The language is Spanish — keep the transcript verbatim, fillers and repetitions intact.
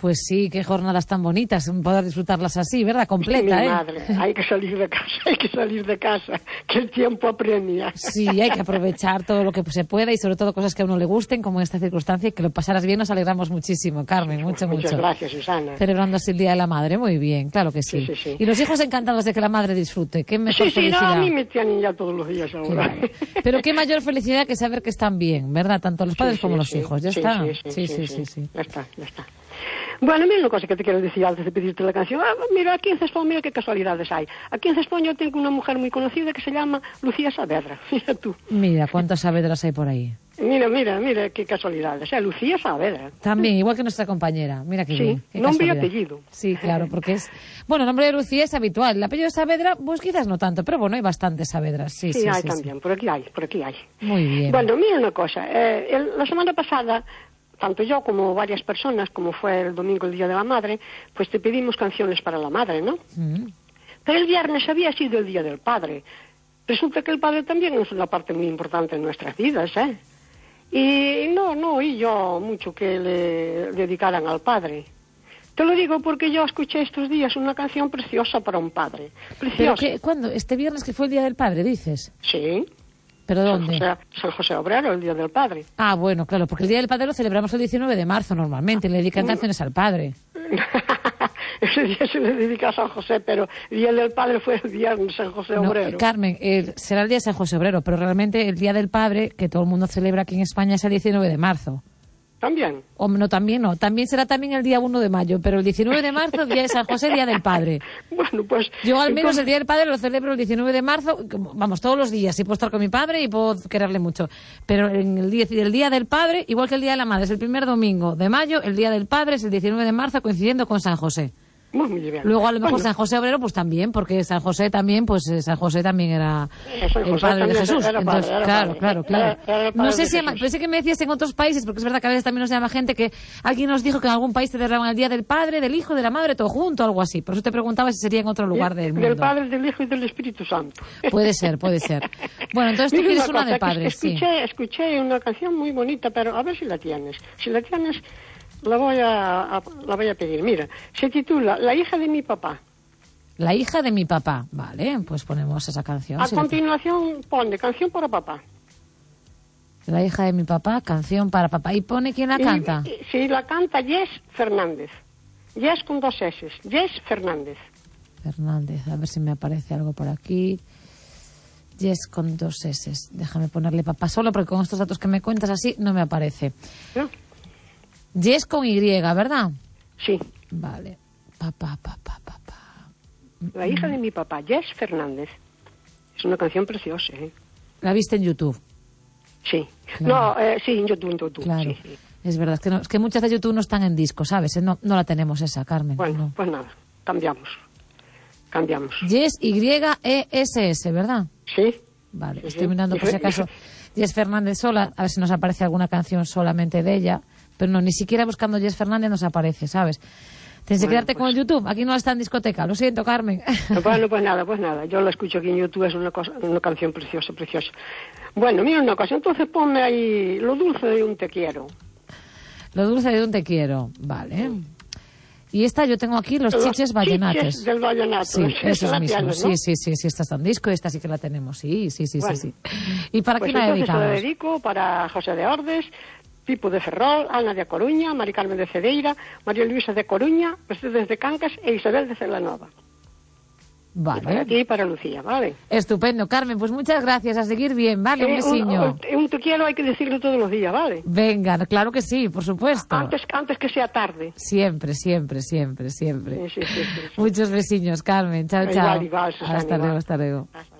Pues sí, qué jornadas tan bonitas, poder disfrutarlas así, ¿verdad? Completa, Mi ¿eh? madre, hay que salir de casa, hay que salir de casa, que el tiempo apremia. Sí, hay que aprovechar todo lo que se pueda y sobre todo cosas que a uno le gusten, como en esta circunstancia, y que lo pasaras bien, nos alegramos muchísimo, Carmen, mucho, Muchas mucho. gracias, Susana. Celebrando así el Día de la Madre, muy bien, claro que sí. Sí, sí, sí. Y los hijos encantados de que la madre disfrute, qué mejor Sí, sí, no, felicidad. a mí me tienen ya todos los días ahora. Claro. Pero qué mayor felicidad que saber que están bien, ¿verdad? Tanto los padres Sí, como sí, los sí. hijos, ya Sí, está. sí, sí, sí, sí, sí. Ya está, ya está. Bueno, mira una cosa que te quiero decir antes de pedirte la canción. Ah, mira, aquí en Cespón, mira qué casualidades hay. Aquí en Cespón yo tengo una mujer muy conocida que se llama Lucía Saavedra. Mira tú. Mira, cuántas Saavedras hay por ahí. Mira, mira, mira qué casualidades. O sea, Lucía Saavedra. También, igual que nuestra compañera. Mira qué Sí, bien. Qué nombre y casualidad. apellido. Sí, claro, porque es... Bueno, el nombre de Lucía es habitual. El apellido de Saavedra, pues quizás no tanto, pero bueno, hay bastantes Saavedras. Sí, sí, Sí, hay sí, también, sí. por aquí hay, por aquí hay. Muy bien. Bueno, mira una cosa. Eh, el- la semana pasada, tanto yo como varias personas, como fue el domingo, el Día de la Madre, pues te pedimos canciones para la madre, ¿no? Mm. Pero el viernes había sido el Día del Padre. Resulta que el padre también es una parte muy importante en nuestras vidas, ¿eh? Y no, no oí yo mucho que le dedicaran al padre. Te lo digo porque yo escuché estos días una canción preciosa para un padre. ¿Pero Preciosa. qué, cuándo? ¿Este viernes que fue el Día del Padre, dices? Sí. ¿Pero San dónde? José, San José Obrero, el Día del Padre. Ah, bueno, claro, porque el Día del Padre lo celebramos el diecinueve de marzo normalmente, le dedican canciones al padre. Ese día se le dedica a San José, pero el Día del Padre fue el viernes, San José No, Obrero. Carmen, eh, será el Día de San José Obrero, pero realmente el Día del Padre, que todo el mundo celebra aquí en España, es el diecinueve de marzo. También. O no, también no. También será también el día uno de mayo, pero el diecinueve de marzo, Día de San José, Día del Padre. Bueno, pues... Yo al menos entonces- el Día del Padre lo celebro el diecinueve de marzo, como- vamos, todos los días, y puedo estar con mi padre y puedo quererle mucho. Pero en el día, el día del Padre, igual que el Día de la Madre, es el primer domingo de mayo, el Día del Padre es el diecinueve de marzo, coincidiendo con San José. Muy, muy bien. Luego a lo mejor Bueno, San José Obrero, pues también, porque San José también, pues eh, San José también era Eh, San el José padre de también Jesús. era padre, Entonces, era claro, padre. claro, claro. Era- era el padre No sé de si, llama- Jesús. pensé que me decías en otros países, porque es verdad que a veces también nos llama gente que alguien nos dijo que en algún país celebraban el Día del Padre, del Hijo, de la Madre, todo junto, algo así. Por eso te preguntaba si sería en otro lugar del mundo. Del Padre, del Hijo y del Espíritu Santo. Puede ser, puede ser. Bueno, entonces tú Mira quieres una cosa, de que padres, sí. escuché, escuché una canción muy bonita, pero a ver si la tienes. Si la tienes, la voy a, a- la voy a pedir. Mira, se titula La hija de mi papá. La hija de mi papá. Vale, pues ponemos esa canción. A sí, la- continuación pone Canción para papá. La hija de mi papá, canción para papá. ¿Y pone quién la Y- canta? y- sí, la canta Jess Fernández. Jess con dos S. Jess Fernández. Fernández, a ver si me aparece algo por aquí. Yes con dos S. Déjame ponerle papá solo porque con estos datos que me cuentas así no me aparece. ¿No? Yes con Y, ¿verdad? Sí, Vale. Papá, papá, papá. la hija de mi papá, Jess Fernández. Es una canción preciosa, ¿eh? La viste en YouTube. Sí. Claro. No, eh, sí, en YouTube, en YouTube. Claro. Sí, sí. Es verdad, es que, no- es que muchas de YouTube no están en disco, ¿sabes? No, no la tenemos esa, Carmen. Bueno, no. pues nada, cambiamos. Cambiamos. Yes, Y E S S, ¿verdad? Sí. Vale, Sí, estoy sí. mirando por si acaso. Yes Fernández sola, a ver si nos aparece alguna canción solamente de ella. Pero no, ni siquiera buscando Yes Fernández nos aparece, ¿sabes? Tienes que Bueno, quedarte con pues- el YouTube. Aquí no está en discoteca. Lo siento, Carmen. Bueno, pues nada, pues nada. Yo la escucho aquí en YouTube, es una cosa, una canción preciosa, preciosa. Bueno, mira una cosa, entonces ponme ahí Lo dulce de un te quiero. Lo dulce de un te quiero. Vale. Y esta yo tengo aquí los Los chiches vallenatos. chiches del vallenato. Sí, Esa esos la mismos. tienes, ¿no? Sí, sí, sí, sí, esta está en disco, esta sí que la tenemos. Sí, sí, sí, Bueno. sí, sí. ¿Y para Pues quién la entonces se la dedicamos? dedico para José de Ordes, Pipo de Ferrol, Ana de Coruña, Mari Carmen de Cedeira, María Luisa de Coruña, Mercedes de Cancas e Isabel de Celanova. Y para Vale. ti y para Lucía, ¿vale? Estupendo, Carmen. Pues muchas gracias. A seguir bien. Vale, un Eh, besiño. un, un te quiero hay que decirlo todos los días, ¿vale? Venga, claro que sí, por supuesto. Antes, antes que sea tarde. Siempre, siempre, siempre, siempre. Sí, sí, sí, sí, sí. Muchos besiños, Carmen. Chao, Igual, chao. igual, Susana, Hasta igual. luego, hasta luego. Hasta